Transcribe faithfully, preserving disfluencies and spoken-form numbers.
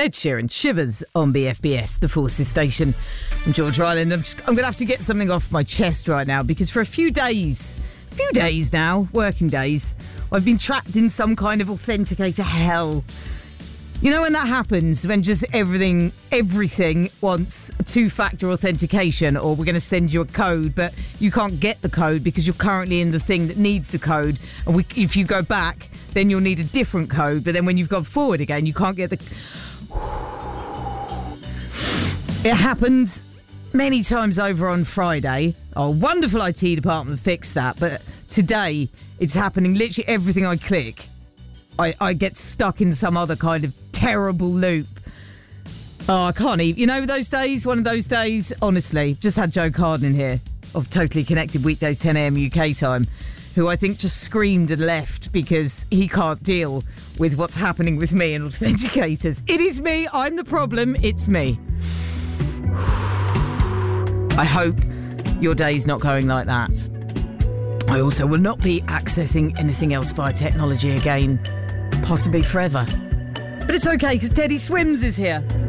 Ed Sheeran, Shivers on B F B S, the Forces station. I'm George Ryland. I'm, just, I'm going to have to get something off my chest right now because for a few days, a few days now, working days, I've been trapped in some kind of authenticator hell. You know when that happens, when just everything, everything wants two-factor authentication, or we're going to send you a code, but you can't get the code because you're currently in the thing that needs the code. And we, if you go back, then you'll need a different code. But then when you've gone forward again, you can't get the... It happened many times over on Friday. Our wonderful I T department fixed that. But today, it's happening. Literally everything I click, I, I get stuck in some other kind of terrible loop. Oh, I can't even. You know those days? One of those days, honestly. Just had Joe Carden in here of Totally Connected weekdays ten a.m. U K time, who I think just screamed and left because he can't deal with what's happening with me and authenticators. It is me. I'm the problem. It's me. I hope your day's not going like that. I also will not be accessing anything else via technology again, possibly forever. But it's okay because Teddy Swims is here.